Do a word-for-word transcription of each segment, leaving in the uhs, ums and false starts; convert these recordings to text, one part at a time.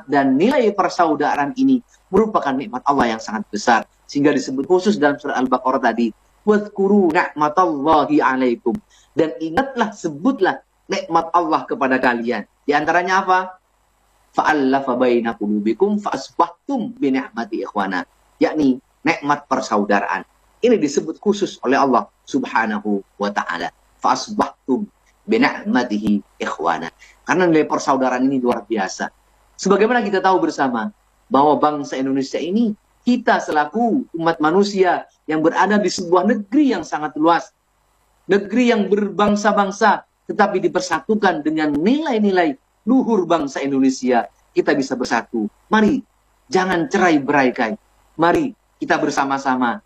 dan nilai persaudaraan ini merupakan nikmat Allah yang sangat besar. Sehingga disebut khusus dalam surah Al-Baqarah tadi, wadhkuru ni'matallahi alaikum. Dan ingatlah, sebutlah nikmat Allah kepada kalian. Di antaranya apa? Fa'allafa baina qulubikum fa'asbahtum bi ni'mati ikhwana. Yakni nikmat persaudaraan. Ini disebut khusus oleh Allah Subhanahu wa taala. Fa'asbahtum bi ni'matihi ikhwana. Karena nilai persaudaraan ini luar biasa. Sebagaimana kita tahu bersama bahwa bangsa Indonesia ini, kita selaku umat manusia yang berada di sebuah negeri yang sangat luas, negeri yang berbangsa-bangsa, tetapi dipersatukan dengan nilai-nilai luhur bangsa Indonesia, kita bisa bersatu. Mari, jangan cerai-beraikai. Mari, kita bersama-sama.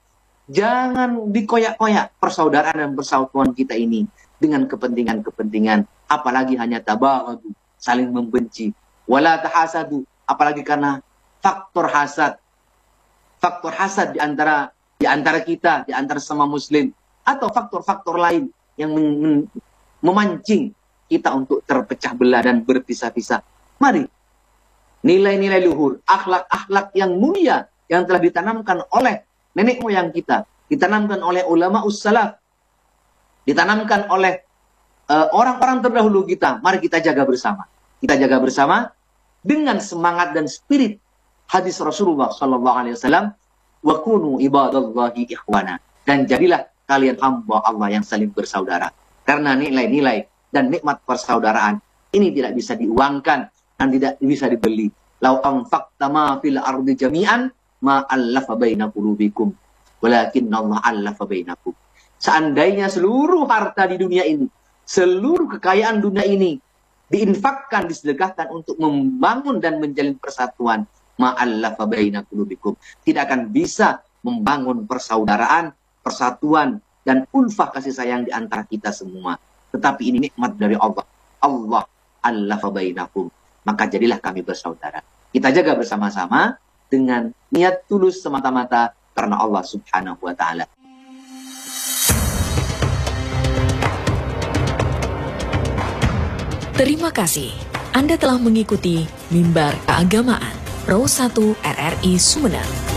Jangan dikoyak-koyak persaudaraan dan persatuan kita ini dengan kepentingan-kepentingan, apalagi hanya tabaghadu, saling membenci. Wala tahasadu, apalagi karena faktor hasad. Faktor hasad di antara di antara kita, di antara sama muslim, atau faktor-faktor lain yang memancing kita untuk terpecah belah dan berpisah-pisah. Mari, nilai-nilai luhur, akhlak-akhlak yang mulia yang telah ditanamkan oleh nenek moyang kita, ditanamkan oleh ulama ussalaf, ditanamkan oleh orang-orang uh, terdahulu kita. Mari kita jaga bersama. Kita jaga bersama dengan semangat dan spirit hadis Rasulullah Sallallahu Alaihi Wasallam, wa kunu ibadallahi ikhwana, dan jadilah kalian hamba Allah yang saling bersaudara. Karena nilai-nilai dan nikmat persaudaraan ini tidak bisa diuangkan dan tidak bisa dibeli. Lau anfaqta ma fil ardi jami'an ma allafa baina qulubikum walakinna Allah allafa bainakum. Seandainya seluruh harta di dunia ini, seluruh kekayaan dunia ini diinfakkan, disedekahkan untuk membangun dan menjalin persatuan, ma'allafa baina qulubikum, tidak akan bisa membangun persaudaraan, persatuan, dan ulfah kasih sayang di antara kita semua. Tetapi ini nikmat dari Allah. Allah allafa bainakum. Maka jadilah kami bersaudara. Kita jaga bersama-sama dengan niat tulus semata-mata karena Allah Subhanahu wa taala. Terima kasih. Anda telah mengikuti Mimbar Keagamaan Pro satu R R I Sumeneb.